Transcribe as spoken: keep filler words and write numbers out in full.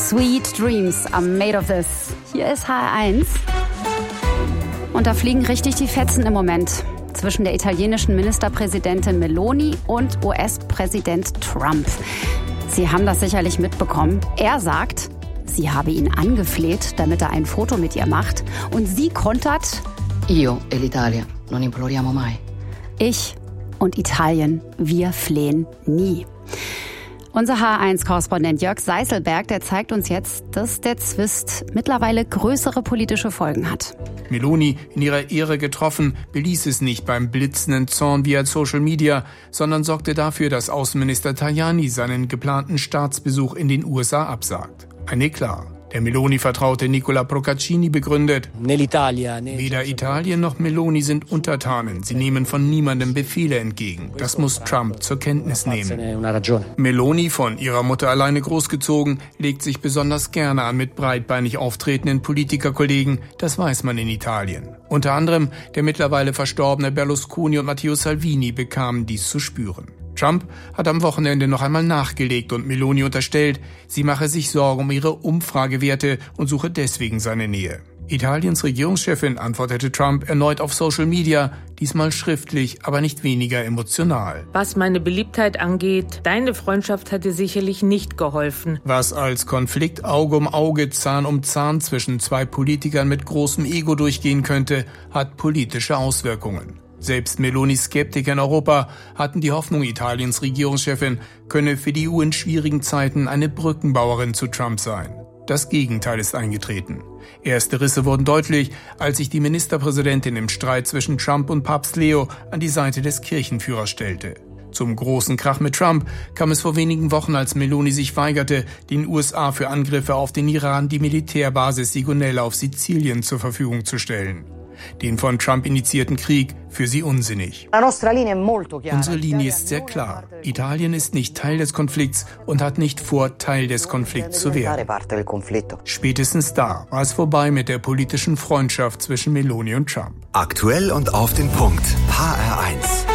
Sweet Dreams are made of this. Hier ist H R eins. Und da fliegen richtig die Fetzen im Moment zwischen der italienischen Ministerpräsidentin Meloni und U S-Präsident Trump. Sie haben das sicherlich mitbekommen. Er sagt, sie habe ihn angefleht, damit er ein Foto mit ihr macht. Und sie kontert: Io e l'Italia non imploriamo mai. Ich und Italien, wir flehen nie. Unser H R eins-Korrespondent Jörg Seiselberg, der zeigt uns jetzt, dass der Zwist mittlerweile größere politische Folgen hat. Meloni, in ihrer Ehre getroffen, beließ es nicht beim blitzenden Zorn via Social Media, sondern sorgte dafür, dass Außenminister Tajani seinen geplanten Staatsbesuch in den U S A absagt. Ein Eklat. Der Meloni-Vertraute Nicola Procaccini begründet: Weder Italien noch Meloni sind Untertanen. Sie nehmen von niemandem Befehle entgegen. Das muss Trump zur Kenntnis nehmen. Meloni, von ihrer Mutter alleine großgezogen, legt sich besonders gerne an mit breitbeinig auftretenden Politikerkollegen. Das weiß man in Italien. Unter anderem der mittlerweile verstorbene Berlusconi und Matteo Salvini bekamen dies zu spüren. Trump hat am Wochenende noch einmal nachgelegt und Meloni unterstellt, sie mache sich Sorgen um ihre Umfragewerte und suche deswegen seine Nähe. Italiens Regierungschefin antwortete Trump erneut auf Social Media, diesmal schriftlich, aber nicht weniger emotional. Was meine Beliebtheit angeht, deine Freundschaft hat dir sicherlich nicht geholfen. Was als Konflikt Auge um Auge, Zahn um Zahn zwischen zwei Politikern mit großem Ego durchgehen könnte, hat politische Auswirkungen. Selbst Melonis Skeptiker in Europa hatten die Hoffnung, Italiens Regierungschefin könne für die E U in schwierigen Zeiten eine Brückenbauerin zu Trump sein. Das Gegenteil ist eingetreten. Erste Risse wurden deutlich, als sich die Ministerpräsidentin im Streit zwischen Trump und Papst Leo an die Seite des Kirchenführers stellte. Zum großen Krach mit Trump kam es vor wenigen Wochen, als Meloni sich weigerte, den U S A für Angriffe auf den Iran die Militärbasis Sigonella auf Sizilien zur Verfügung zu stellen. Den von Trump initiierten Krieg für sie unsinnig. Unsere Linie ist sehr klar. Italien ist nicht Teil des Konflikts und hat nicht vor, Teil des Konflikts zu werden. Spätestens da war es vorbei mit der politischen Freundschaft zwischen Meloni und Trump. Aktuell und auf den Punkt. H R eins.